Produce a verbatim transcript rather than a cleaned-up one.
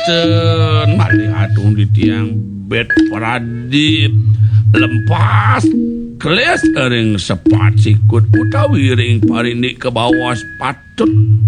punten malih atung di tiang bed Pradip lempas keles ring sepat sikut utawi ring parindik ke bawah patut